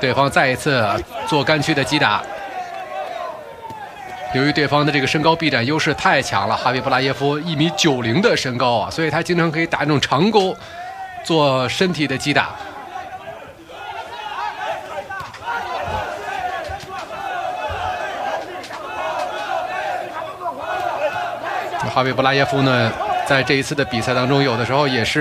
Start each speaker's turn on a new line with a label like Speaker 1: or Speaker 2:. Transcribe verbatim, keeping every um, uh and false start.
Speaker 1: 对方再一次做干区的击打。由于对方的这个身高臂展优势太强了，哈比布拉耶夫一米九零的身高啊，所以他经常可以打那种长勾，做身体的击打。哈比布拉耶夫呢，在这一次的比赛当中，有的时候也是。